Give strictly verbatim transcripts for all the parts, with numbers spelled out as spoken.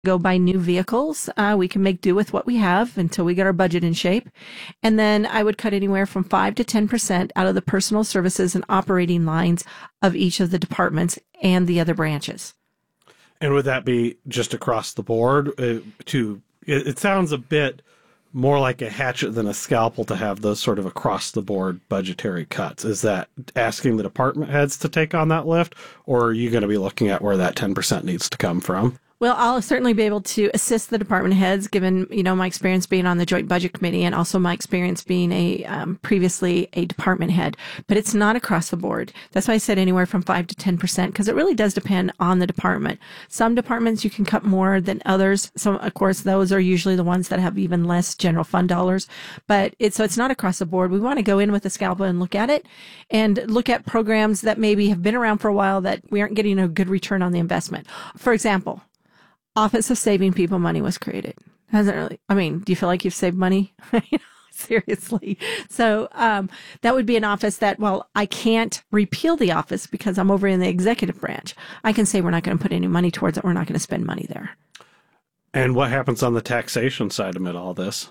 go buy new vehicles. Uh, we can make do with what we have until we get our budget in shape. And then I would cut anywhere from five to ten percent out of the personal services and operating lines of each of the departments and the other branches. And would that be just across the board? Uh, to it, it sounds a bit more like a hatchet than a scalpel to have those sort of across the board budgetary cuts. Is that asking the department heads to take on that lift, or are you going to be looking at where that ten percent needs to come from? Well, I'll certainly be able to assist the department heads, given, you know, my experience being on the Joint Budget Committee and also my experience being a um, previously a department head. But it's not across the board. That's why I said anywhere from five to ten percent, because it really does depend on the department. Some departments you can cut more than others. So, of course, those are usually the ones that have even less general fund dollars. But it's so it's not across the board. We want to go in with a scalpel and look at it and look at programs that maybe have been around for a while that we aren't getting a good return on the investment. For example, Office of Saving People Money was created. Hasn't really, I mean, do you feel like you've saved money? You know, seriously. So, um, that would be an office that, well, I can't repeal the office because I'm over in the executive branch. I can say we're not going to put any money towards it. We're not going to spend money there. And what happens on the taxation side amid all this?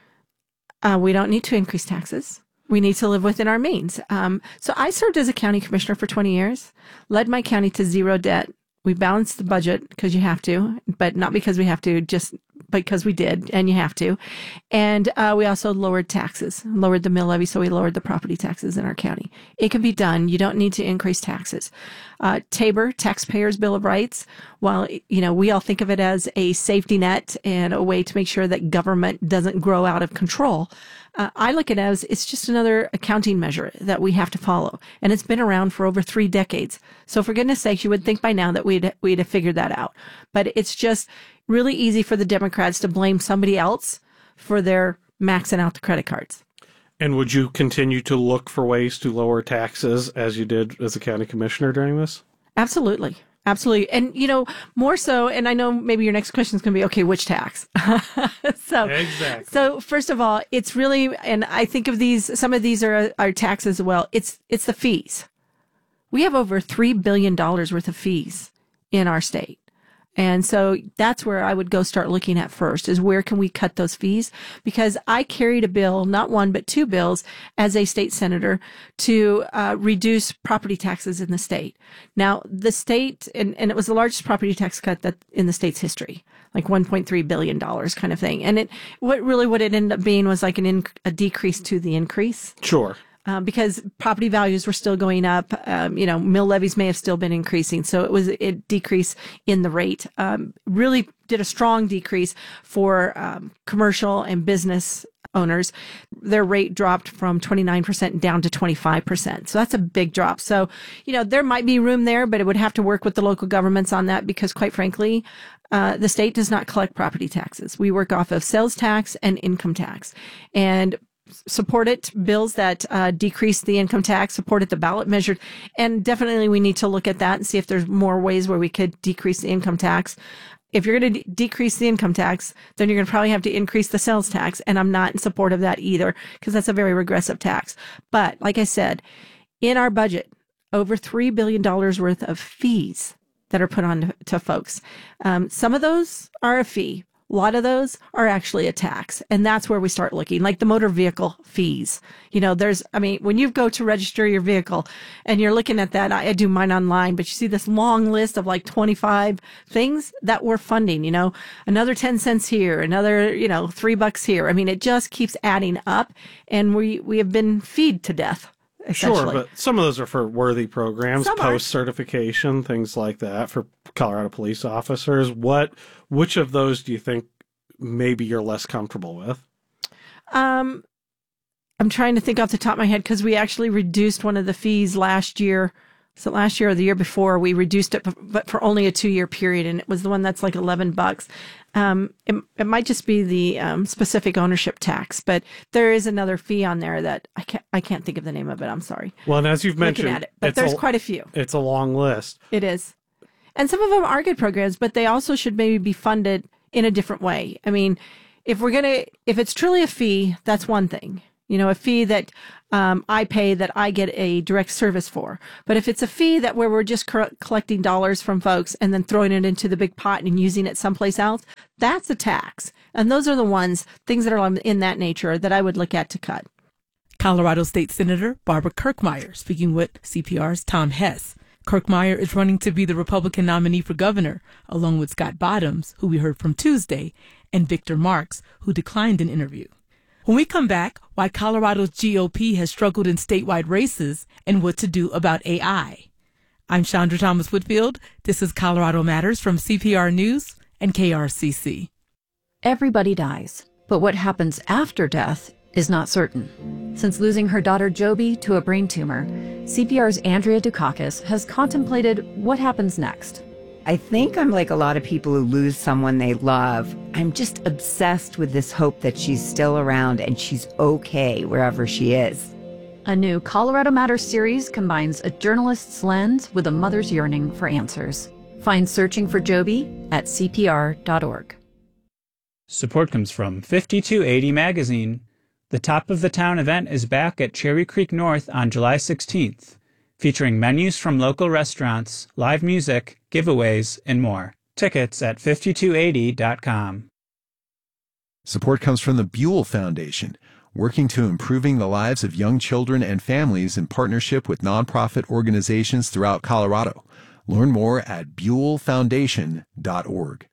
Uh, we don't need to increase taxes. We need to live within our means. Um, so I served as a county commissioner for twenty years, led my county to zero debt. We balanced the budget because you have to, but not because we have to, just because we did, and you have to. And uh, we also lowered taxes, lowered the mill levy, so we lowered the property taxes in our county. It can be done. You don't need to increase taxes. Uh, Tabor, Taxpayers' Bill of Rights, while, you know, we all think of it as a safety net and a way to make sure that government doesn't grow out of control, Uh, I look at it as it's just another accounting measure that we have to follow. And it's been around for over three decades. So for goodness sakes, you would think by now that we'd, we'd have figured that out. But it's just really easy for the Democrats to blame somebody else for their maxing out the credit cards. And would you continue to look for ways to lower taxes as you did as a county commissioner during this? Absolutely. Absolutely. And, you know, more so, and I know maybe your next question is going to be, okay, which tax? so, exactly. So first of all, it's really, and I think of these, some of these are, are taxes as well. It's, it's the fees. We have over three billion dollars worth of fees in our state. And so that's where I would go start looking at first, is where can we cut those fees? Because I carried a bill, not one, but two bills as a state senator to uh, reduce property taxes in the state. Now, the state, and, and it was the largest property tax cut that in the state's history, like one point three billion dollars kind of thing. And it, what really what it ended up being was like an in, a decrease to the increase. Sure. Um, because property values were still going up, um, you know, mill levies may have still been increasing. So it was a decrease in the rate, um, really did a strong decrease for um, commercial and business owners. Their rate dropped from twenty-nine percent down to twenty-five percent. So that's a big drop. So, you know, there might be room there, but it would have to work with the local governments on that because, quite frankly, uh, the state does not collect property taxes. We work off of sales tax and income tax. And supported bills that uh, decrease the income tax, supported the ballot measure. And definitely we need to look at that and see if there's more ways where we could decrease the income tax. If you're going to de- decrease the income tax, then you're going to probably have to increase the sales tax. And I'm not in support of that either, because that's a very regressive tax. But like I said, in our budget, over three billion dollars worth of fees that are put on to, to folks. Um, some of those are a fee. A lot of those are actually a tax. And that's where we start looking, like the motor vehicle fees. You know, there's, I mean, when you go to register your vehicle and you're looking at that, I, I do mine online, but you see this long list of like twenty-five things that we're funding, you know, another ten cents here, another, you know, three bucks here. I mean, it just keeps adding up and we, we have been feed to death. Sure, but some of those are for worthy programs, Some post-certification, things like that for Colorado police officers. What, which of those do you think maybe you're less comfortable with? Um, I'm trying to think off the top of my head because we actually reduced one of the fees last year. So last year or the year before, we reduced it, but for only a two-year period, and it was the one that's like eleven bucks. Um, it, it might just be the um, specific ownership tax, but there is another fee on there that I can't I can't think of the name of it. I'm sorry. Well, and as you've mentioned, at it, but there's a, quite a few. It's a long list. It is, and some of them are good programs, but they also should maybe be funded in a different way. I mean, if we're gonna, if it's truly a fee, that's one thing. You know, a fee that um, I pay that I get a direct service for. But if it's a fee that where we're just co- collecting dollars from folks and then throwing it into the big pot and using it someplace else, that's a tax. And those are the ones, things that are in that nature that I would look at to cut. Colorado State Senator Barbara Kirkmeyer speaking with C P R's Tom Hess. Kirkmeyer is running to be the Republican nominee for governor, along with Scott Bottoms, who we heard from Tuesday, and Victor Marks, who declined an interview. When we come back, why Colorado's G O P has struggled in statewide races and what to do about A I. I'm Chandra Thomas Whitfield. This is Colorado Matters from C P R News and K R C C. Everybody dies, but what happens after death is not certain. Since losing her daughter Joby to a brain tumor, C P R's Andrea Dukakis has contemplated what happens next. I think I'm like a lot of people who lose someone they love. I'm just obsessed with this hope that she's still around and she's okay wherever she is. A new Colorado Matters series combines a journalist's lens with a mother's yearning for answers. Find Searching for Joby at C P R dot org. Support comes from fifty-two eighty Magazine. The Top of the Town event is back at Cherry Creek North on July sixteenth, featuring menus from local restaurants, live music, giveaways, and more. Tickets at fifty-two eighty dot com. Support comes from the Buell Foundation, working to improving the lives of young children and families in partnership with nonprofit organizations throughout Colorado. Learn more at buell foundation dot org.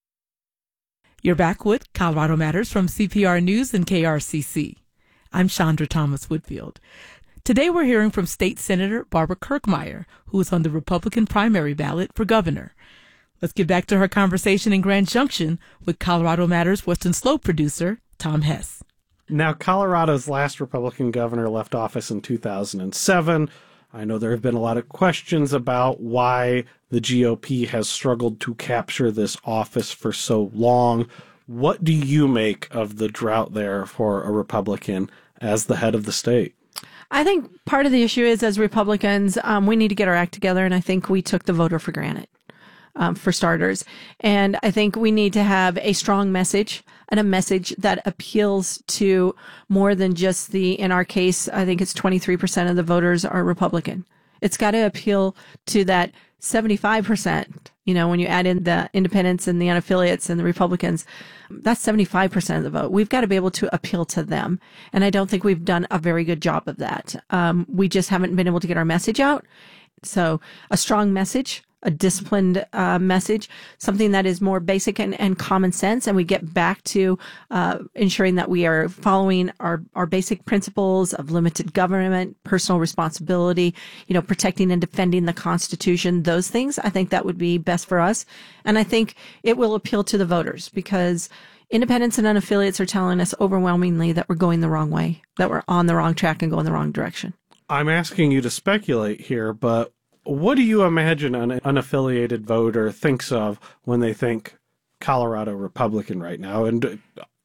You're back with Colorado Matters from C P R News and K R C C. I'm Chandra Thomas Whitfield. Today we're hearing from State Senator Barbara Kirkmeyer, who is on the Republican primary ballot for governor. Let's get back to her conversation in Grand Junction with Colorado Matters Western Slope producer Tom Hess. Now, Colorado's last Republican governor left office in two thousand seven. I know there have been a lot of questions about why the G O P has struggled to capture this office for so long. What do you make of the drought there for a Republican as the head of the state? I think part of the issue is, as Republicans, um, we need to get our act together, and I think we took the voter for granted. Um, for starters. And I think we need to have a strong message and a message that appeals to more than just the, in our case, I think it's twenty-three percent of the voters are Republican. It's got to appeal to that seventy-five percent, you know, when you add in the independents and the unaffiliates and the Republicans, that's seventy-five percent of the vote. We've got to be able to appeal to them. And I don't think we've done a very good job of that. Um, we just haven't been able to get our message out. So a strong message, a disciplined uh, message, something that is more basic and, and common sense. And we get back to uh, ensuring that we are following our, our basic principles of limited government, personal responsibility, you know, protecting and defending the Constitution, those things. I think that would be best for us. And I think it will appeal to the voters because independents and unaffiliates are telling us overwhelmingly that we're going the wrong way, that we're on the wrong track and going the wrong direction. I'm asking you to speculate here, but what do you imagine an unaffiliated voter thinks of when they think Colorado Republican right now? And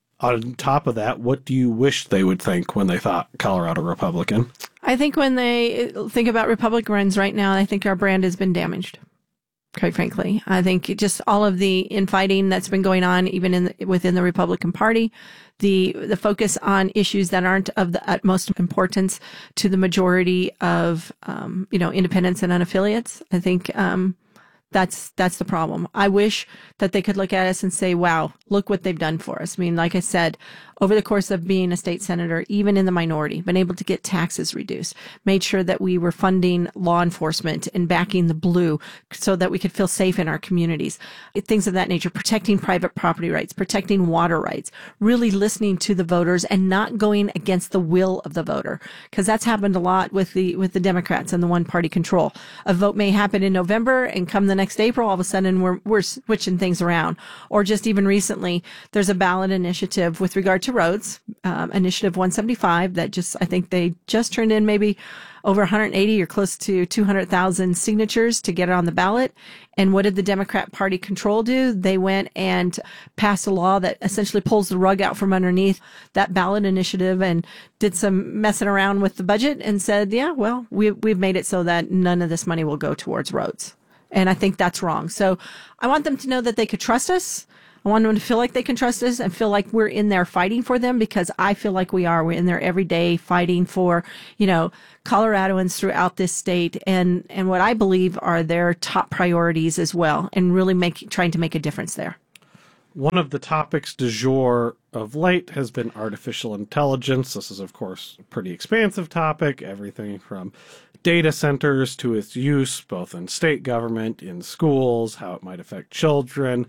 on top of that, what do you wish they would think when they thought Colorado Republican? I think when they think about Republicans right now, I think our brand has been damaged. Quite frankly, I think just all of the infighting that's been going on, even in the, within the Republican Party, the the focus on issues that aren't of the utmost importance to the majority of um, you know independents and unaffiliates. I think um, that's that's the problem. I wish that they could look at us and say, "Wow, look what they've done for us." I mean, like I said, over the course of being a state senator, even in the minority, been able to get taxes reduced, made sure that we were funding law enforcement and backing the blue so that we could feel safe in our communities, things of that nature, protecting private property rights, protecting water rights, really listening to the voters and not going against the will of the voter. Because that's happened a lot with the, with the Democrats and the one party control. A vote may happen in November and come the next April, all of a sudden we're, we're switching things around. Or just even recently, there's a ballot initiative with regard to roads, um, Initiative one seventy-five, that just, I think they just turned in maybe over one hundred eighty or close to two hundred thousand signatures to get it on the ballot. And what did the Democrat Party control do? They went and passed a law that essentially pulls the rug out from underneath that ballot initiative and did some messing around with the budget and said, yeah, well, we, we've made it so that none of this money will go towards roads. And I think that's wrong. So I want them to know that they could trust us. I want them to feel like they can trust us and feel like we're in there fighting for them, because I feel like we are. We're in there every day fighting for, you know, Coloradoans throughout this state and, and what I believe are their top priorities as well, and really make, trying to make a difference there. One of the topics du jour of late has been artificial intelligence. This is, of course, a pretty expansive topic, everything from data centers to its use both in state government, in schools, how it might affect children.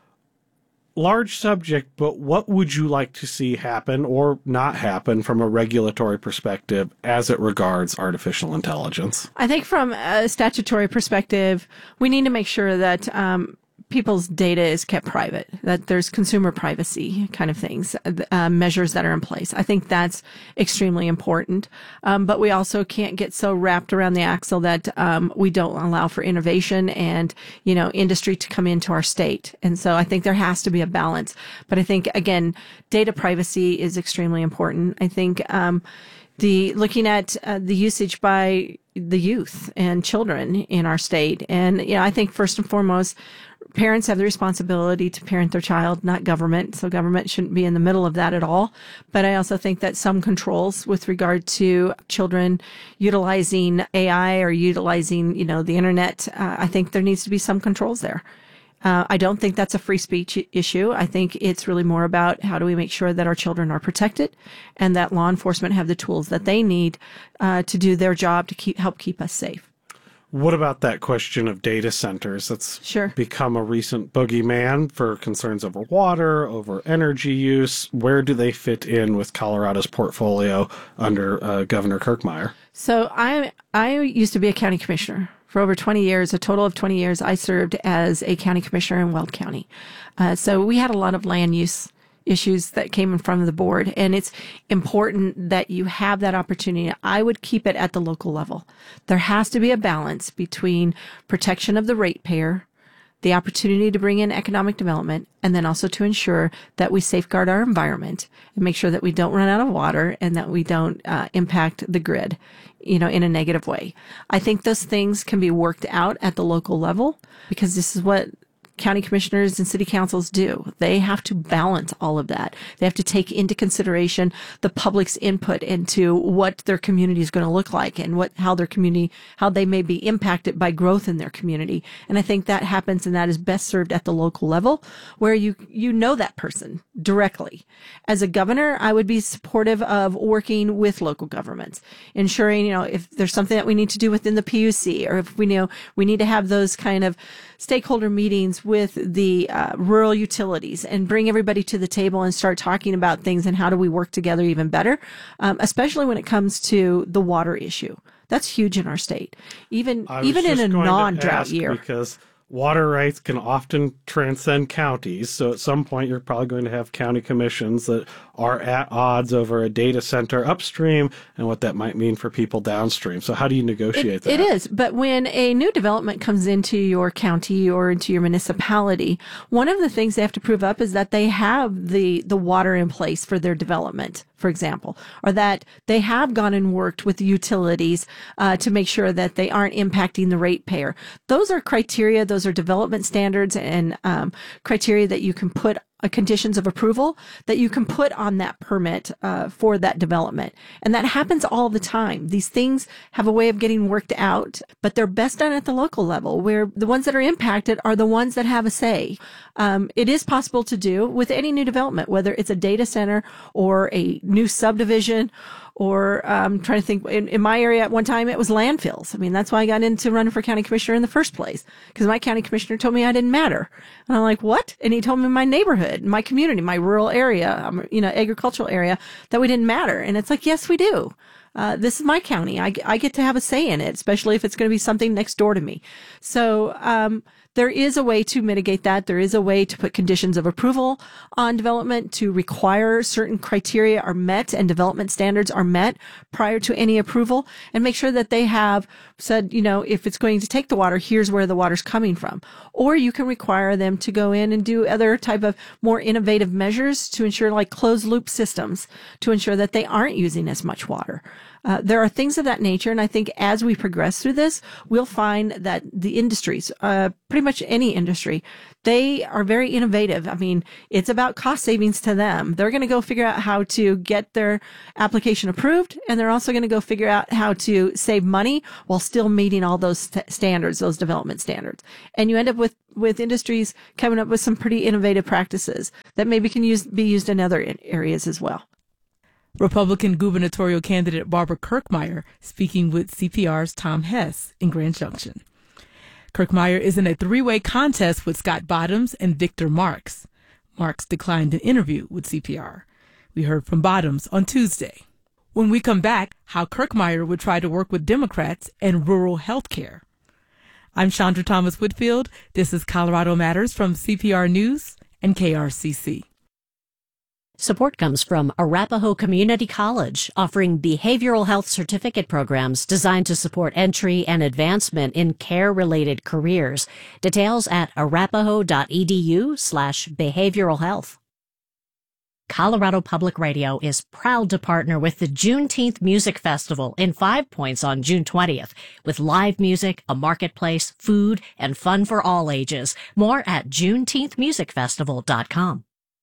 Large subject, but what would you like to see happen or not happen from a regulatory perspective as it regards artificial intelligence? I think from a statutory perspective, we need to make sure that um, people's data is kept private, that there's consumer privacy kind of things, uh, measures that are in place. I think that's extremely important. Um, but we also can't get so wrapped around the axle that um, we don't allow for innovation and, you know, industry to come into our state. And so I think there has to be a balance. But I think, again, data privacy is extremely important. I think um, the looking at uh, the usage by the youth and children in our state. And, you know, I think first and foremost, parents have the responsibility to parent their child, not government. So government shouldn't be in the middle of that at all. But I also think that some controls with regard to children utilizing A I or utilizing, you know, the internet, uh, I think there needs to be some controls there. Uh, I don't think that's a free speech issue. I think it's really more about how do we make sure that our children are protected and that law enforcement have the tools that they need uh, to do their job to keep help keep us safe. What about that question of data centers? That's sure. become a recent boogeyman for concerns over water, over energy use. Where do they fit in with Colorado's portfolio under uh, Governor Kirkmeyer? So I I used to be a county commissioner. For over twenty years, a total of twenty years, I served as a county commissioner in Weld County. Uh, so we had a lot of land use issues that came in front of the board, and it's important that you have that opportunity. I would keep it at the local level. There has to be a balance between protection of the ratepayer, the opportunity to bring in economic development, and then also to ensure that we safeguard our environment and make sure that we don't run out of water and that we don't uh, impact the grid, you know, in a negative way. I think those things can be worked out at the local level because this is what county commissioners and city councils do. They have to balance all of that. They have to take into consideration the public's input into what their community is going to look like and what how their community, how they may be impacted by growth in their community. And I think that happens and that is best served at the local level where you, you know that person directly. As a governor, I would be supportive of working with local governments, ensuring, you know, if there's something that we need to do within the P U C or if we know we need to have those kind of stakeholder meetings with the uh, rural utilities and bring everybody to the table and start talking about things and how do we work together even better, um, especially when it comes to the water issue. That's huge in our state, even even in a non-drought year. Because water rights can often transcend counties. So at some point, you're probably going to have county commissions that are at odds over a data center upstream and what that might mean for people downstream. So how do you negotiate it, that? It is. But when a new development comes into your county or into your municipality, one of the things they have to prove up is that they have the, the water in place for their development, for example, or that they have gone and worked with the utilities uh, to make sure that they aren't impacting the ratepayer. Those are criteria. Those are development standards and um, criteria that you can put uh, conditions of approval that you can put on that permit uh, for that development. And that happens all the time. These things have a way of getting worked out, but they're best done at the local level where the ones that are impacted are the ones that have a say. Um, it is possible to do with any new development, whether it's a data center or a new subdivision or um, trying to think in, in my area at one time, it was landfills. I mean, that's why I got into running for county commissioner in the first place, because my county commissioner told me I didn't matter. And I'm like, what? And he told me my neighborhood, my community, my rural area, um, you know, agricultural area, that we didn't matter. And it's like, yes, we do. Uh, this is my county. I, I get to have a say in it, especially if it's going to be something next door to me. So, um, there is a way to mitigate that. There is a way to put conditions of approval on development to require certain criteria are met and development standards are met prior to any approval and make sure that they have said, you know, if it's going to take the water, here's where the water's coming from. Or you can require them to go in and do other type of more innovative measures to ensure like closed loop systems to ensure that they aren't using as much water. Uh, there are things of that nature. And I think as we progress through this, we'll find that the industries, uh, pretty much any industry, they are very innovative. I mean, it's about cost savings to them. They're going to go figure out how to get their application approved, and they're also going to go figure out how to save money while still meeting all those st- standards, those development standards. And you end up with, with industries coming up with some pretty innovative practices that maybe can use, be used in other in- areas as well. Republican gubernatorial candidate Barbara Kirkmeyer speaking with C P R's Tom Hess in Grand Junction. Kirkmeyer is in a three-way contest with Scott Bottoms and Victor Marks. Marks declined an interview with C P R. We heard from Bottoms on Tuesday. When we come back, how Kirkmeyer would try to work with Democrats and rural health care. I'm Chandra Thomas Whitfield. This is Colorado Matters from C P R News and K R C C. Support comes from Arapahoe Community College, offering behavioral health certificate programs designed to support entry and advancement in care-related careers. Details at arapahoe.edu slash behavioral health. Colorado Public Radio is proud to partner with the Juneteenth Music Festival in Five Points on June twentieth, with live music, a marketplace, food, and fun for all ages. More at juneteenth music festival dot com.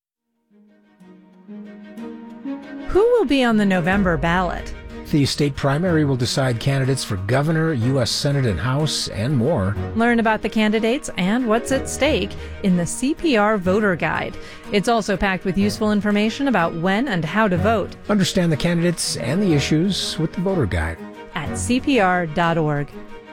Who will be on the November ballot? The state primary will decide candidates for governor, U S Senate and House, and more. Learn about the candidates and what's at stake in the C P R Voter Guide. It's also packed with useful information about when and how to vote. Understand the candidates and the issues with the Voter Guide at C P R dot org.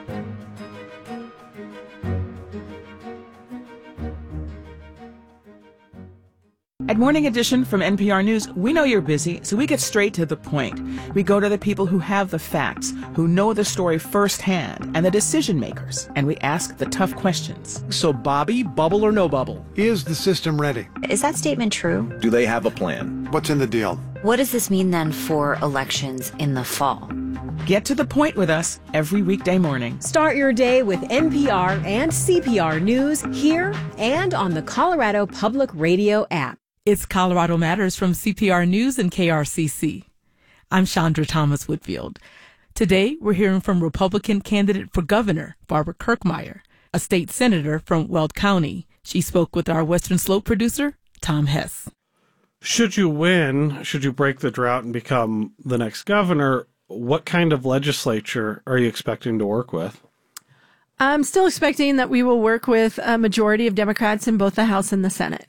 At Morning Edition from N P R News, we know you're busy, so we get straight to the point. We go to the people who have the facts, who know the story firsthand, and the decision makers, and we ask the tough questions. So, Bobby, bubble or no bubble? Is the system ready? Is that statement true? Do they have a plan? What's in the deal? What does this mean then for elections in the fall? Get to the point with us every weekday morning. Start your day with N P R and C P R News here and on the Colorado Public Radio app. It's Colorado Matters from C P R News and K R C C. I'm Chandra Thomas Whitfield. Today, we're hearing from Republican candidate for governor, Barbara Kirkmeyer, a state senator from Weld County. She spoke with our Western Slope producer, Tom Hess. Should you win, should you break the drought and become the next governor, what kind of legislature are you expecting to work with? I'm still expecting that we will work with a majority of Democrats in both the House and the Senate.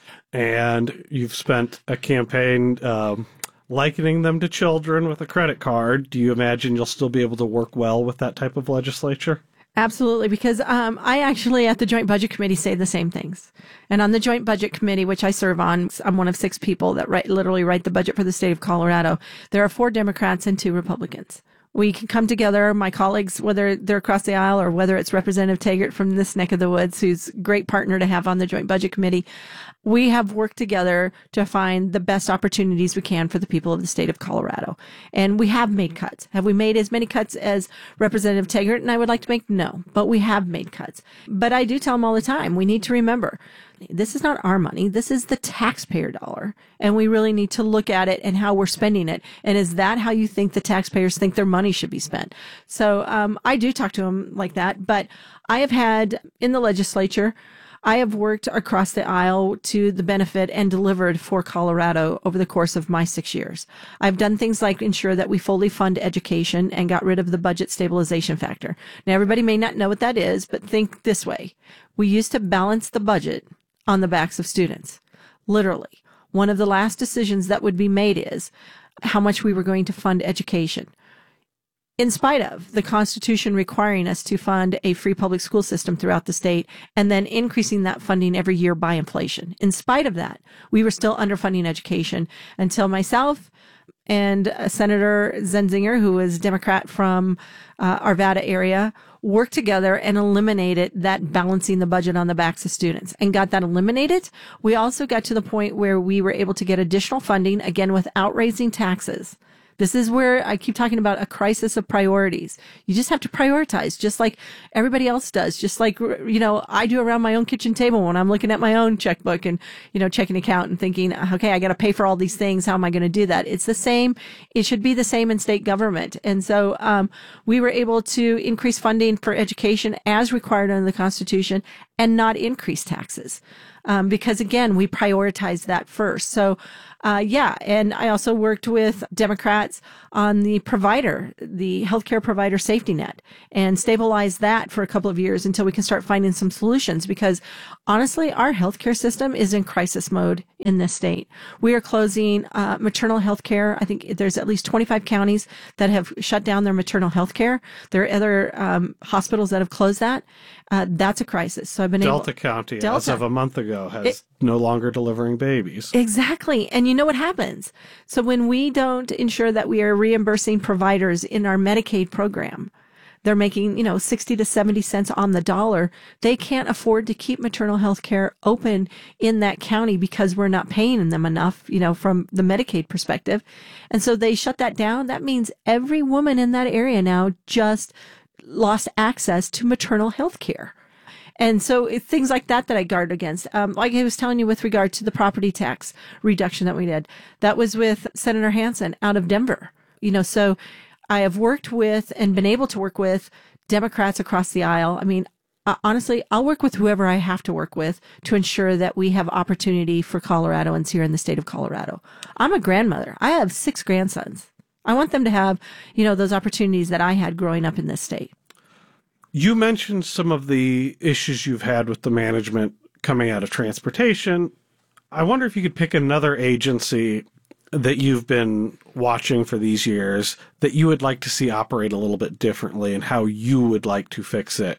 And you've spent a campaign um, likening them to children with a credit card. Do you imagine you'll still be able to work well with that type of legislature? Absolutely, because um, I actually at the Joint Budget Committee say the same things. And on the Joint Budget Committee, which I serve on, I'm one of six people that write, literally write the budget for the state of Colorado. There are four Democrats and two Republicans. We can come together, my colleagues, whether they're across the aisle or whether it's Representative Taggart from this neck of the woods, who's a great partner to have on the Joint Budget Committee. We have worked together to find the best opportunities we can for the people of the state of Colorado. And we have made cuts. Have we made as many cuts as Representative Taggart and I would like to make? No, but we have made cuts. But I do tell them all the time, we need to remember, this is not our money. This is the taxpayer dollar. And we really need to look at it and how we're spending it. And is that how you think the taxpayers think their money should be spent? So um, I do talk to them like that. But I have had in the legislature, I have worked across the aisle to the benefit and delivered for Colorado over the course of my six years. I've done things like ensure that we fully fund education and got rid of the budget stabilization factor. Now, everybody may not know what that is, but think this way. We used to balance the budget on the backs of students. Literally, one of the last decisions that would be made is how much we were going to fund education. In spite of the Constitution requiring us to fund a free public school system throughout the state and then increasing that funding every year by inflation. In spite of that, we were still underfunding education until myself and uh, Senator Zenzinger, who is Democrat from uh, Arvada area, worked together and eliminated that balancing the budget on the backs of students and got that eliminated. We also got to the point where we were able to get additional funding, again, without raising taxes. This is where I keep talking about a crisis of priorities. You just have to prioritize, just like everybody else does, just like, you know, I do around my own kitchen table when I'm looking at my own checkbook and, you know, checking account and thinking, okay, I got to pay for all these things. How am I going to do that? It's the same. It should be the same in state government. And so, um, we were able to increase funding for education as required under the Constitution and not increase taxes. Um, because again, we prioritized that first. So, uh, yeah. And I also worked with Democrats on the provider, the healthcare provider safety net, and stabilized that for a couple of years until we can start finding some solutions. Because honestly, our healthcare system is in crisis mode in this state. We are closing, uh, maternal health care. I think there's at least twenty-five counties that have shut down their maternal health care. There are other, um, hospitals that have closed that. Uh, that's a crisis. So I've been Delta able. County, Delta as of a month ago, has it, no longer delivering babies. Exactly. And you know what happens? So when we don't ensure that we are reimbursing providers in our Medicaid program, they're making, you know, sixty to seventy cents on the dollar. They can't afford to keep maternal health care open in that county because we're not paying them enough, you know, from the Medicaid perspective. And so they shut that down. That means every woman in that area now just lost access to maternal health care. And so it's things like that that I guard against. Um, like I was telling you with regard to the property tax reduction that we did, that was with Senator Hansen out of Denver. You know, so I have worked with and been able to work with Democrats across the aisle. I mean, uh, honestly, I'll work with whoever I have to work with to ensure that we have opportunity for Coloradoans here in the state of Colorado. I'm a grandmother. I have six grandsons. I want them to have, you know, those opportunities that I had growing up in this state. You mentioned some of the issues you've had with the management coming out of transportation. I wonder if you could pick another agency that you've been watching for these years that you would like to see operate a little bit differently and how you would like to fix it.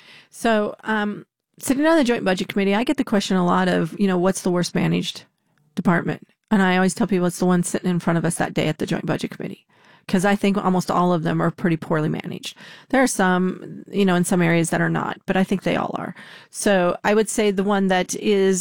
So, um, sitting on the Joint Budget Committee, I get the question a lot of, you know, what's the worst managed department? And I always tell people it's the one sitting in front of us that day at the Joint Budget Committee, because I think almost all of them are pretty poorly managed. There are some, you know, in some areas that are not, but I think they all are. So I would say the one that is,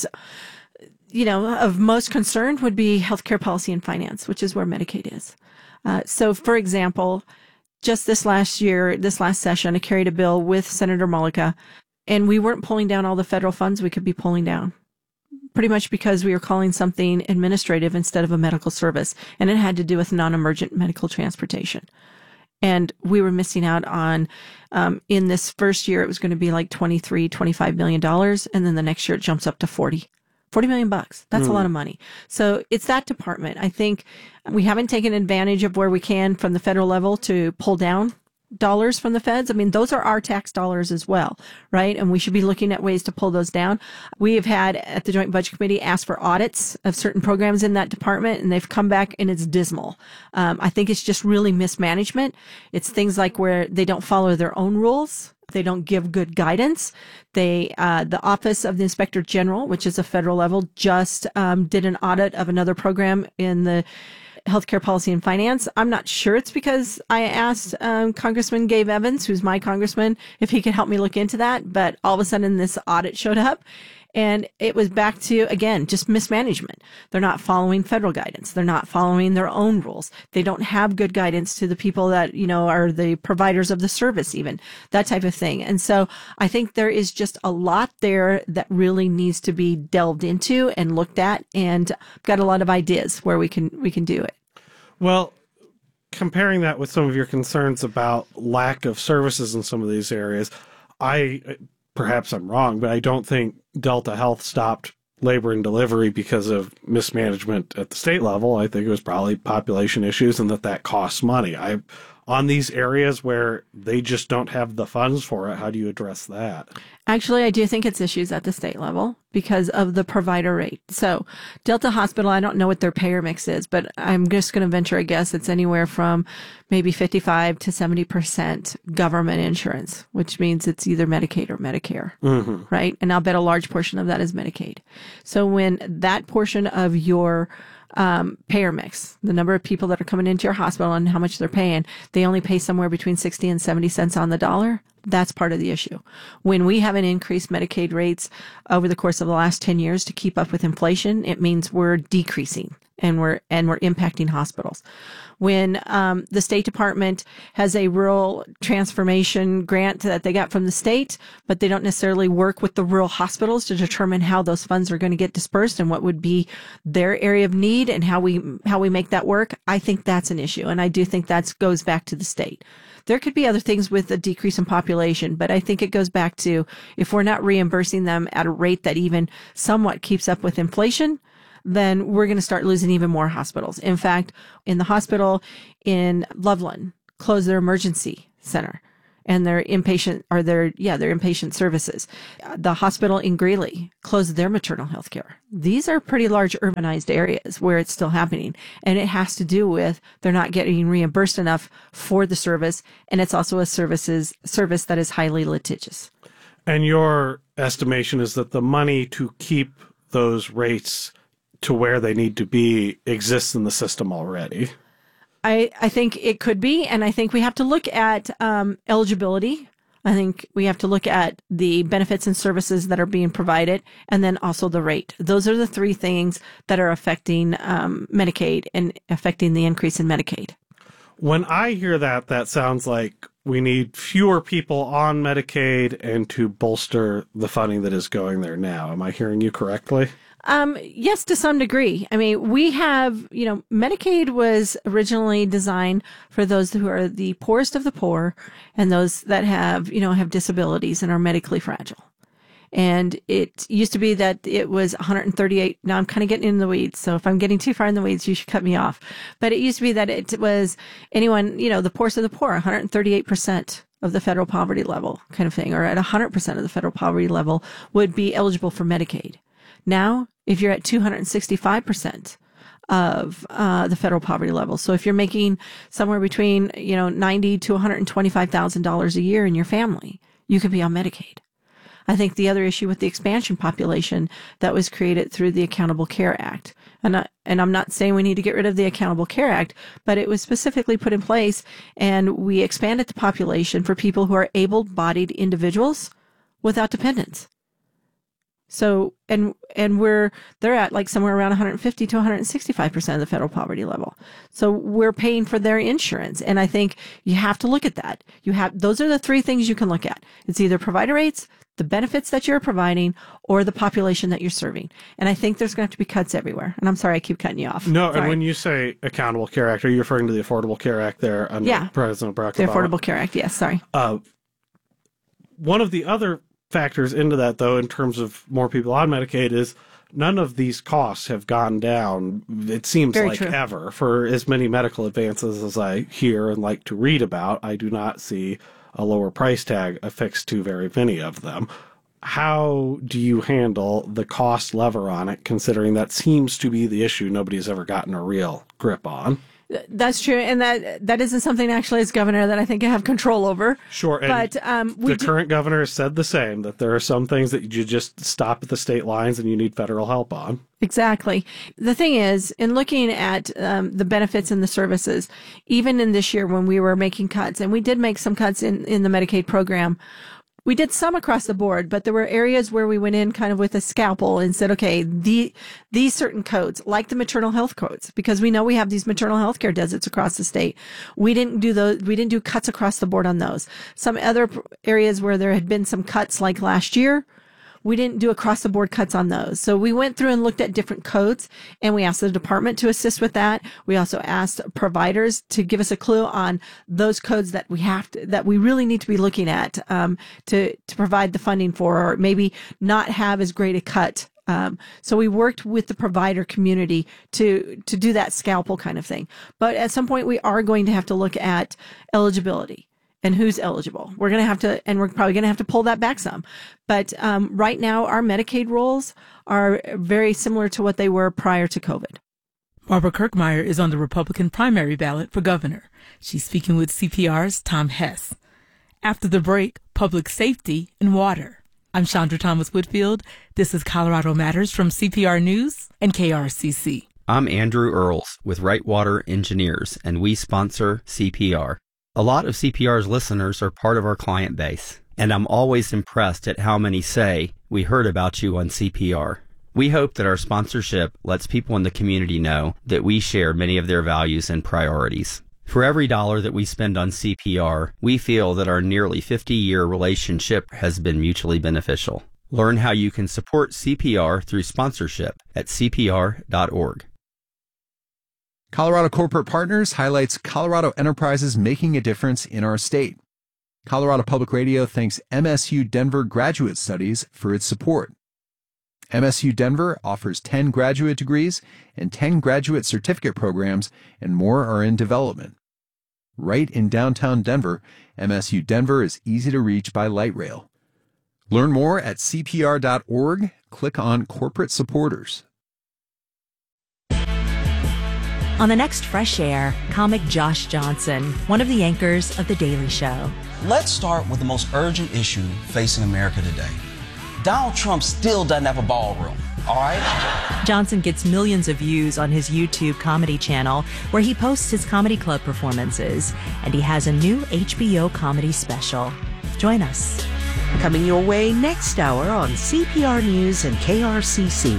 you know, of most concern would be healthcare policy and finance, which is where Medicaid is. Uh, so, for example, just this last year, this last session, I carried a bill with Senator Mullica, and we weren't pulling down all the federal funds we could be pulling down. Pretty much because we were calling something administrative instead of a medical service, and it had to do with non-emergent medical transportation. And we were missing out on, um, in this first year, it was going to be like twenty-three, twenty-five million dollars. And then the next year it jumps up to forty, forty million bucks. That's mm. a lot of money. So it's that department. I think we haven't taken advantage of where we can from the federal level to pull down dollars from the feds. I mean, those are our tax dollars as well, right? And we should be looking at ways to pull those down. We have had at the Joint Budget Committee asked for audits of certain programs in that department, and they've come back and it's dismal. Um, I think it's just really mismanagement. It's things like where they don't follow their own rules. They don't give good guidance. They, uh, the Office of the Inspector General, which is a federal level, just um, did an audit of another program in the healthcare policy and finance. I'm not sure it's because I asked um, Congressman Gabe Evans, who's my congressman, if he could help me look into that. But all of a sudden this audit showed up, and it was back to, again, just mismanagement. They're not following federal guidance. They're not following their own rules. They don't have good guidance to the people that, you know, are the providers of the service, even that type of thing. And so I think there is just a lot there that really needs to be delved into and looked at. And I've got a lot of ideas where we can, we can do it. Well, comparing that with some of your concerns about lack of services in some of these areas, I, perhaps I'm wrong, but I don't think Delta Health stopped labor and delivery because of mismanagement at the state level. I think it was probably population issues and that that costs money. I, on these areas where they just don't have the funds for it, how do you address that? Actually, I do think it's issues at the state level because of the provider rate. So Delta Hospital, I don't know what their payer mix is, but I'm just going to venture a guess it's anywhere from maybe fifty-five to seventy percent government insurance, which means it's either Medicaid or Medicare, mm-hmm. right? And I'll bet a large portion of that is Medicaid. So when that portion of your um, payer mix, the number of people that are coming into your hospital and how much they're paying, they only pay somewhere between sixty and seventy cents on the dollar. That's part of the issue. When we haven't increased Medicaid rates over the course of the last ten years to keep up with inflation, it means we're decreasing and we're and we're impacting hospitals. When um, the State Department has a rural transformation grant that they got from the state, but they don't necessarily work with the rural hospitals to determine how those funds are going to get dispersed and what would be their area of need and how we how we make that work, I think that's an issue. And I do think that goes back to the state. There could be other things with a decrease in population, but I think it goes back to if we're not reimbursing them at a rate that even somewhat keeps up with inflation, then we're going to start losing even more hospitals. In fact, in the hospital in Loveland, closed their emergency center and their inpatient or their, yeah, their inpatient services. The hospital in Greeley closed their maternal health care. These are pretty large urbanized areas where it's still happening. And it has to do with they're not getting reimbursed enough for the service. And it's also a services service that is highly litigious. And your estimation is that the money to keep those rates to where they need to be exists in the system already? I, I think it could be, and I think we have to look at um, eligibility. I think we have to look at the benefits and services that are being provided, and then also the rate. Those are the three things that are affecting um, Medicaid and affecting the increase in Medicaid. When I hear that, that sounds like we need fewer people on Medicaid and to bolster the funding that is going there now. Am I hearing you correctly? Um, yes, to some degree. I mean, we have, you know, Medicaid was originally designed for those who are the poorest of the poor and those that have, you know, have disabilities and are medically fragile. And it used to be that it was one hundred thirty-eight. Now I'm kind of getting in the weeds. So if I'm getting too far in the weeds, you should cut me off. But it used to be that it was anyone, you know, the poorest of the poor, one hundred thirty-eight percent of the federal poverty level kind of thing, or at one hundred percent of the federal poverty level would be eligible for Medicaid. Now, if you're at two hundred sixty-five percent of uh, the federal poverty level, so if you're making somewhere between, you know, ninety thousand to one hundred twenty-five thousand dollars a year in your family, you could be on Medicaid. I think the other issue with the expansion population that was created through the Accountable Care Act, and I, and I'm not saying we need to get rid of the Accountable Care Act, but it was specifically put in place, and we expanded the population for people who are able-bodied individuals without dependents. So, and, and we're, they're at like somewhere around one hundred fifty to one hundred sixty-five percent of the federal poverty level. So we're paying for their insurance. And I think you have to look at that. You have, those are the three things you can look at. It's either provider rates, the benefits that you're providing, or the population that you're serving. And I think there's going to have to be cuts everywhere. And I'm sorry, I keep cutting you off. No, sorry. And when you say Accountable Care Act, are you referring to the Affordable Care Act there under yeah. President Barack the Obama? The Affordable Care Act, yes, sorry. Uh, one of the other factors into that, though, in terms of more people on Medicaid is none of these costs have gone down, it seems Very like true. ever. For as many medical advances as I hear and like to read about, I do not see a lower price tag affixed to very many of them. How do you handle the cost lever on it, considering that seems to be the issue nobody's ever gotten a real grip on? That's true, and that that isn't something actually as governor that I think I have control over. Sure, and but um, we the do, current governor has said the same, that there are some things that you just stop at the state lines and you need federal help on. Exactly. The thing is, in looking at um, the benefits and the services, even in this year when we were making cuts, and we did make some cuts in, in the Medicaid program, we did some across the board, but there were areas where we went in kind of with a scalpel and said, okay, the, these certain codes, like the maternal health codes, because we know we have these maternal health care deserts across the state. We didn't do those, we didn't do cuts across the board on those. Some other areas where there had been some cuts like last year, we didn't do across the board cuts on those. So we went through and looked at different codes, and we asked the department to assist with that. We also asked providers to give us a clue on those codes that we have to, that we really need to be looking at, um, to, to provide the funding for, or maybe not have as great a cut. Um, so we worked with the provider community to, to do that scalpel kind of thing. But at some point we are going to have to look at eligibility. And who's eligible. We're going to have to, and we're probably going to have to pull that back some. But um, right now, our Medicaid rolls are very similar to what they were prior to COVID. Barbara Kirkmeyer is on the Republican primary ballot for governor. She's speaking with C P R's Tom Hess. After the break, public safety and water. I'm Chandra Thomas Whitfield. This is Colorado Matters from C P R News and K R C C. I'm Andrew Earls with Right Water Engineers, and we sponsor C P R. A lot of C P R's listeners are part of our client base, and I'm always impressed at how many say, we heard about you on C P R. We hope that our sponsorship lets people in the community know that we share many of their values and priorities. For every dollar that we spend on C P R, we feel that our nearly fifty-year relationship has been mutually beneficial. Learn how you can support C P R through sponsorship at c p r dot org. Colorado Corporate Partners highlights Colorado enterprises making a difference in our state. Colorado Public Radio thanks M S U Denver Graduate Studies for its support. M S U Denver offers ten graduate degrees and ten graduate certificate programs, and more are in development. Right in downtown Denver, M S U Denver is easy to reach by light rail. Learn more at c p r dot org. Click on Corporate Supporters. On the next Fresh Air, comic Josh Johnson, one of the anchors of The Daily Show. Let's start with the most urgent issue facing America today. Donald Trump still doesn't have a ballroom, all right? Johnson gets millions of views on his YouTube comedy channel, where he posts his comedy club performances, and he has a new H B O comedy special. Join us. Coming your way next hour on C P R News and K R C C.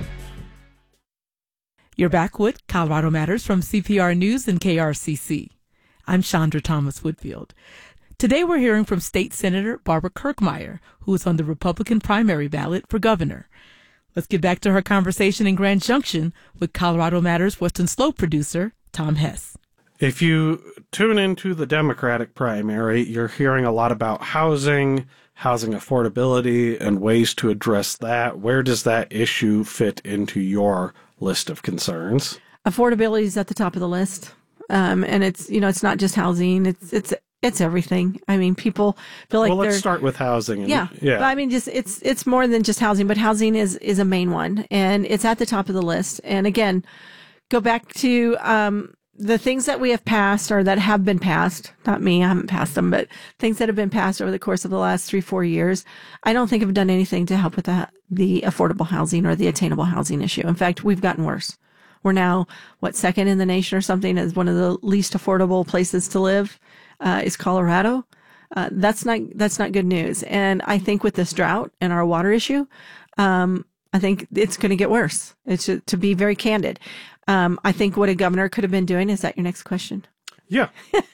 You're back with Colorado Matters from C P R News and K R C C. I'm Chandra Thomas Woodfield. Today we're hearing from State Senator Barbara Kirkmeyer, who is on the Republican primary ballot for governor. Let's get back to her conversation in Grand Junction with Colorado Matters Western Slope producer Tom Hess. If you tune into the Democratic primary, you're hearing a lot about housing, housing affordability, and ways to address that. Where does that issue fit into your list of concerns? Affordability is at the top of the list. Um, and it's, you know, it's not just housing. It's, it's, it's everything. I mean, people feel like well, let's they're, start with housing. And, yeah. Yeah. But I mean, just, it's, it's more than just housing, but housing is, is a main one, and it's at the top of the list. And again, go back to, um, the things that we have passed or that have been passed, not me, I haven't passed them, but things that have been passed over the course of the last three, four years, I don't think have done anything to help with the, the affordable housing or the attainable housing issue. In fact, we've gotten worse. We're now, what, second in the nation or something as one of the least affordable places to live, uh, is Colorado. Uh, that's not, that's not good news. And I think with this drought and our water issue, um, I think it's going to get worse. It's to, to be very candid. Um, I think what a governor could have been doing, is that your next question? Yeah.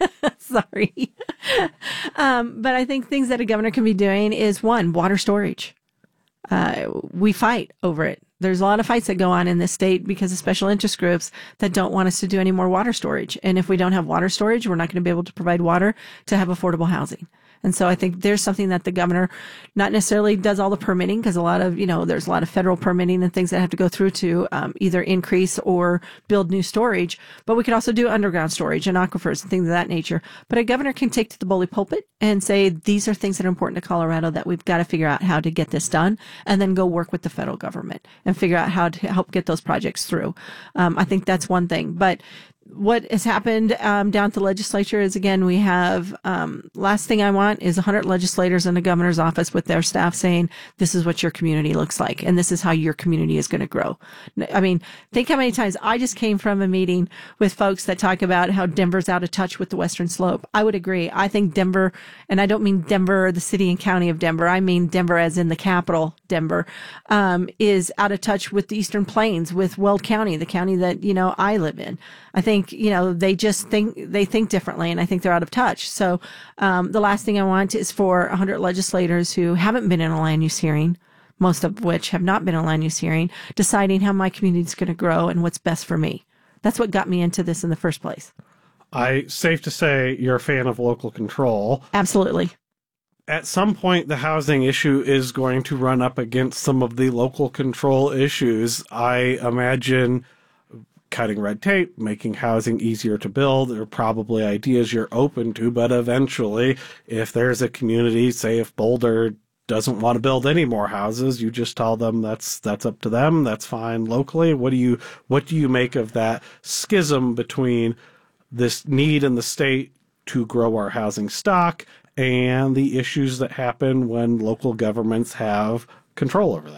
Sorry. um, but I think things that a governor can be doing is, one, water storage. Uh, we fight over it. There's a lot of fights that go on in this state because of special interest groups that don't want us to do any more water storage. And if we don't have water storage, we're not going to be able to provide water to have affordable housing. And so I think there's something that the governor not necessarily does all the permitting, because a lot of, you know, there's a lot of federal permitting and things that have to go through to um, either increase or build new storage. But we could also do underground storage and aquifers and things of that nature. But a governor can take to the bully pulpit and say, these are things that are important to Colorado that we've got to figure out how to get this done, and then go work with the federal government and figure out how to help get those projects through. Um, I think that's one thing. But what has happened um, down at the legislature is, again, we have, um, last thing I want is one hundred legislators in the governor's office with their staff saying, this is what your community looks like, and this is how your community is going to grow. I mean, think how many times I just came from a meeting with folks that talk about how Denver's out of touch with the Western Slope. I would agree. I think Denver, and I don't mean Denver, the city and county of Denver, I mean Denver as in the capital, Denver, um, is out of touch with the Eastern Plains, with Weld County, the county that, you know, I live in. I think, you know, they just think, they think differently, and I think they're out of touch. So, um, the last thing I want is for one hundred legislators who haven't been in a land use hearing, most of which have not been in a land use hearing, deciding how my community is going to grow and what's best for me. That's what got me into this in the first place. I, safe to say, you're a fan of local control. Absolutely. At some point, the housing issue is going to run up against some of the local control issues. I imagine cutting red tape, making housing easier to build are probably ideas you're open to, but eventually, if there's a community, say if Boulder doesn't want to build any more houses, you just tell them that's that's up to them, that's fine locally. What do you what do you make of that schism between this need in the state to grow our housing stock and the issues that happen when local governments have control over that?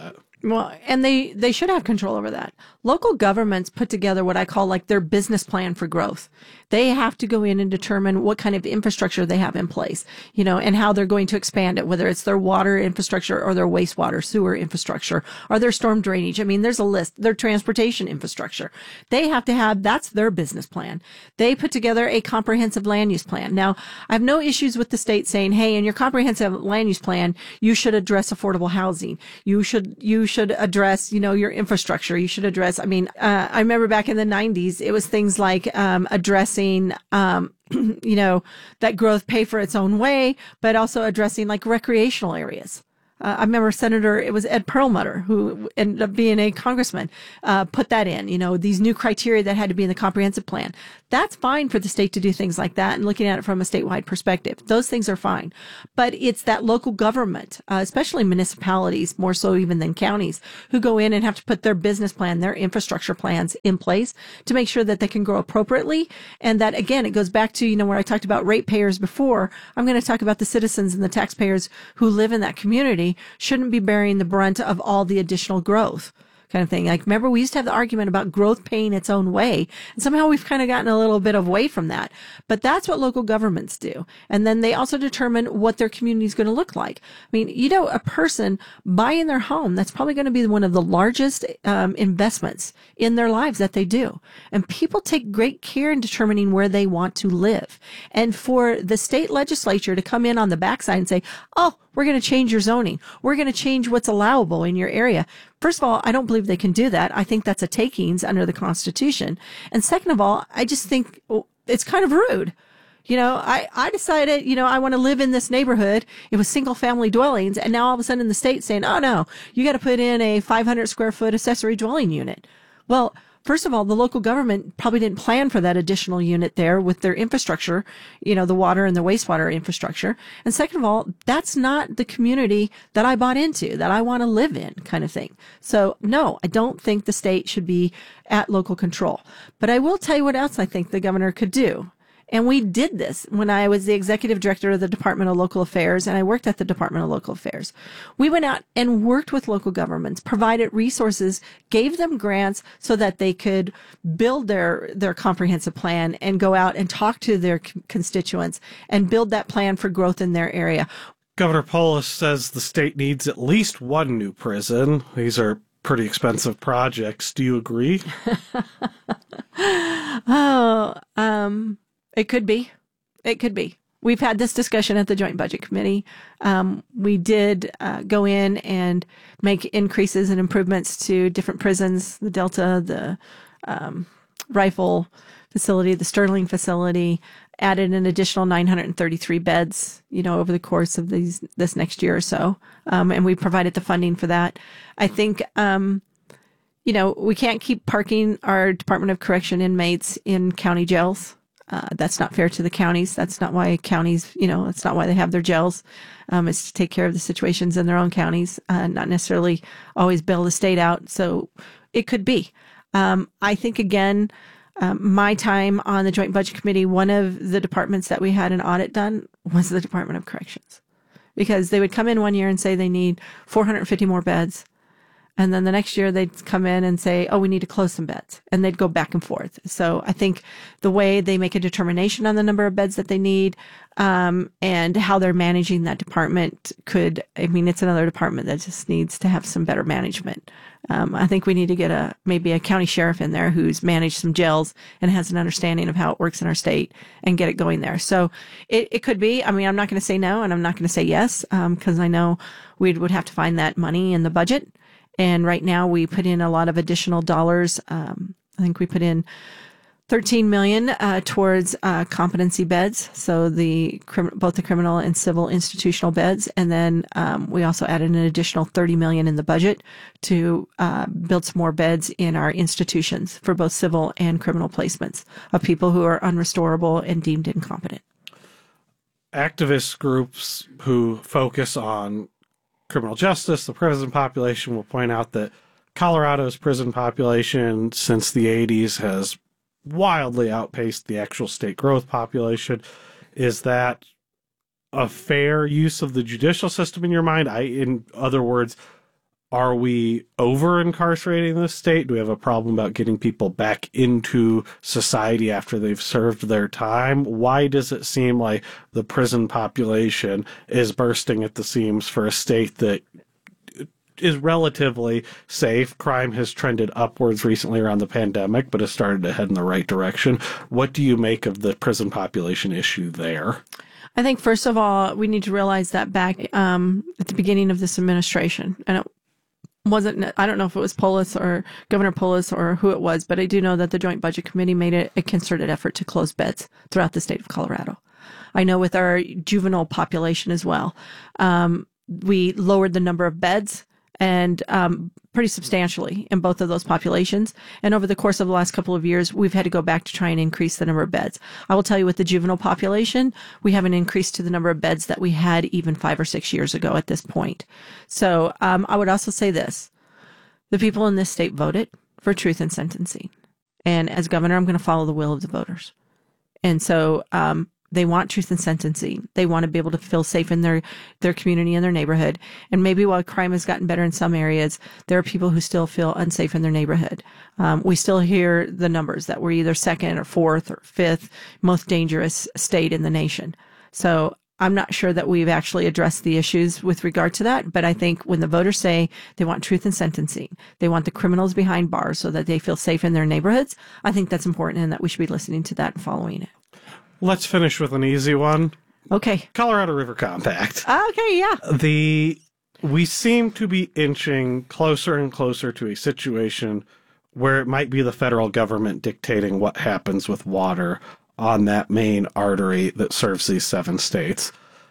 Well, and they, they should have control over that. Local governments put together what I call like their business plan for growth. They have to go in and determine what kind of infrastructure they have in place, you know, and how they're going to expand it, whether it's their water infrastructure or their wastewater sewer infrastructure or their storm drainage. I mean, there's a list, their transportation infrastructure. They have to have, that's their business plan. They put together a comprehensive land use plan. Now, I have no issues with the state saying, hey, in your comprehensive land use plan, you should address affordable housing. You should, you should address, you know, your infrastructure. You should address, I mean, uh, I remember back in the nineties, it was things like, um, addressing, um, you know, that growth pay for its own way, but also addressing like recreational areas. Uh, I remember Senator, it was Ed Perlmutter, who ended up being a congressman, uh, put that in, you know, these new criteria that had to be in the comprehensive plan. That's fine for the state to do things like that and looking at it from a statewide perspective. Those things are fine. But it's that local government, uh, especially municipalities, more so even than counties, who go in and have to put their business plan, their infrastructure plans in place to make sure that they can grow appropriately. And that, again, it goes back to, you know, where I talked about ratepayers before. I'm going to talk about the citizens and the taxpayers who live in that community shouldn't be bearing the brunt of all the additional growth kind of thing. Like, remember, we used to have the argument about growth paying its own way. And somehow we've kind of gotten a little bit away from that. But that's what local governments do. And then they also determine what their community is going to look like. I mean, you know, a person buying their home, that's probably going to be one of the largest um, investments in their lives that they do. And people take great care in determining where they want to live. And for the state legislature to come in on the backside and say, oh, we're going to change your zoning. We're going to change what's allowable in your area. First of all, I don't believe they can do that. I think that's a takings under the Constitution. And second of all, I just think it's kind of rude. You know, I, I decided, you know, I want to live in this neighborhood. It was single family dwellings. And now all of a sudden the state's saying, oh, no, you got to put in a five hundred square foot accessory dwelling unit. Well, first of all, the local government probably didn't plan for that additional unit there with their infrastructure, you know, the water and the wastewater infrastructure. And second of all, that's not the community that I bought into, that I want to live in, kind of thing. So no, I don't think the state should be at local control. But I will tell you what else I think the governor could do. And we did this when I was the executive director of the Department of Local Affairs, and I worked at the Department of Local Affairs. We went out and worked with local governments, provided resources, gave them grants so that they could build their, their comprehensive plan and go out and talk to their constituents and build that plan for growth in their area. Governor Polis says the state needs at least one new prison. These are pretty expensive projects. Do you agree? oh, um... It could be. It could be. We've had this discussion at the Joint Budget Committee. Um, we did uh, go in and make increases and improvements to different prisons, the Delta, the um, Rifle facility, the Sterling facility, added an additional nine hundred thirty-three beds, you know, over the course of these this next year or so. Um, and we provided the funding for that. I think, um, you know, we can't keep parking our Department of Correction inmates in county jails. Uh, that's not fair to the counties. That's not why counties, you know, that's not why they have their jails. Um, it's to take care of the situations in their own counties, uh, not necessarily always bail the state out. So it could be. Um, I think, again, um, my time on the Joint Budget Committee, one of the departments that we had an audit done was the Department of Corrections, because they would come in one year and say they need four hundred fifty more beds. And then the next year they'd come in and say, oh, we need to close some beds. And they'd go back and forth. So I think the way they make a determination on the number of beds that they need, um, and how they're managing that department could, I mean, it's another department that just needs to have some better management. Um, I think we need to get a, maybe a county sheriff in there who's managed some jails and has an understanding of how it works in our state and get it going there. So it, it could be, I mean, I'm not going to say no and I'm not going to say yes, um, cause I know we would have to find that money in the budget. And right now we put in a lot of additional dollars. Um, I think we put in thirteen million dollars uh, towards uh, competency beds. So the crim- both the criminal and civil institutional beds. And then um, we also added an additional thirty million dollars in the budget to uh, build some more beds in our institutions for both civil and criminal placements of people who are unrestorable and deemed incompetent. Activist groups who focus on criminal justice, the prison population, will point out that Colorado's prison population since the eighties has wildly outpaced the actual state growth population. Is that a fair use of the judicial system in your mind? I, in other words, Are we over incarcerating this state? Do we have a problem about getting people back into society after they've served their time? Why does it seem like the prison population is bursting at the seams for a state that is relatively safe? Crime has trended upwards recently around the pandemic, but has started to head in the right direction. What do you make of the prison population issue there? I think, first of all, we need to realize that back um, at the beginning of this administration, and it wasn't, I don't know if it was Polis or Governor Polis or who it was, but I do know that the Joint Budget Committee made a, a concerted effort to close beds throughout the state of Colorado. I know with our juvenile population as well, um, we lowered the number of beds and um, pretty substantially in both of those populations. And over the course of the last couple of years, we've had to go back to try and increase the number of beds. I will tell you, with the juvenile population, we haven't increased to the number of beds that we had even five or six years ago at this point. So um, I would also say this. The people in this state voted for truth in sentencing. And as governor, I'm going to follow the will of the voters. And so um, they want truth in sentencing. They want to be able to feel safe in their, their community and their neighborhood. And maybe while crime has gotten better in some areas, there are people who still feel unsafe in their neighborhood. Um, we still hear the numbers that we're either second or fourth or fifth most dangerous state in the nation. So I'm not sure that we've actually addressed the issues with regard to that, but I think when the voters say they want truth in sentencing, they want the criminals behind bars so that they feel safe in their neighborhoods, I think that's important and that we should be listening to that and following it. Let's finish with an easy one. Okay. Colorado River Compact. Okay, yeah. The we seem to be inching closer and closer to a situation where it might be the federal government dictating what happens with water on that main artery that serves these seven states.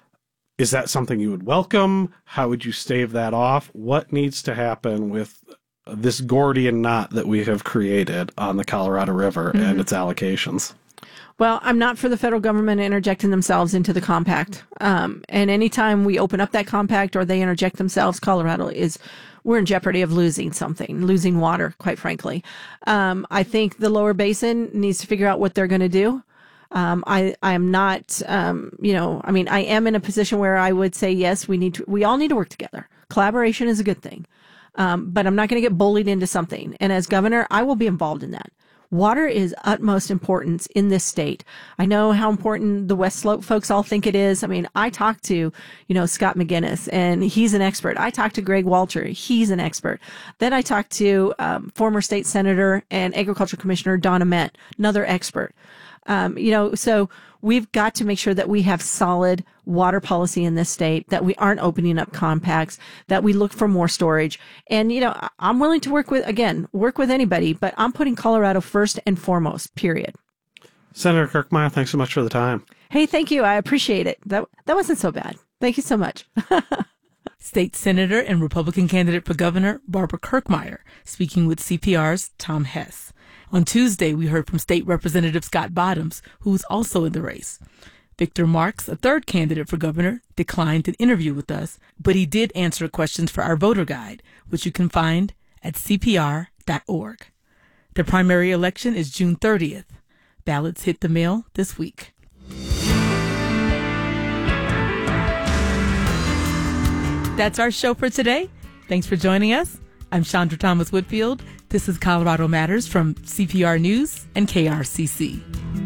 Is that something you would welcome? How would you stave that off? What needs to happen with this Gordian knot that we have created on the Colorado River mm-hmm. and its allocations? Well, I'm not for the federal government interjecting themselves into the compact. Um, and anytime we open up that compact or they interject themselves, Colorado is, we're in jeopardy of losing something, losing water, quite frankly. Um, I think the lower basin needs to figure out what they're going to do. Um, I, I am not, um, you know, I mean, I am in a position where I would say, yes, we need to, we all need to work together. Collaboration is a good thing. Um, but I'm not going to get bullied into something. And as governor, I will be involved in that. Water is utmost importance in this state. I know how important the West Slope folks all think it is. I mean, I talked to, you know, Scott McGinnis, and he's an expert. I talked to Greg Walter. He's an expert. Then I talked to um, former state senator and agriculture commissioner Donna Met, another expert. Um, you know, so we've got to make sure that we have solid water policy in this state, that we aren't opening up compacts, that we look for more storage. And, you know, I'm willing to work with, again, work with anybody, but I'm putting Colorado first and foremost, period. Senator Kirkmeyer, thanks so much for the time. Hey, thank you. I appreciate it. That, that wasn't so bad. Thank you so much. State Senator and Republican candidate for governor Barbara Kirkmeyer speaking with C P R's Tom Hess. On Tuesday, we heard from State Representative Scott Bottoms, who's also in the race. Victor Marks, a third candidate for governor, declined an interview with us, but he did answer questions for our voter guide, which you can find at c p r dot org. The primary election is June thirtieth. Ballots hit the mail this week. That's our show for today. Thanks for joining us. I'm Chandra Thomas Whitfield. This is Colorado Matters from C P R News and K R C C.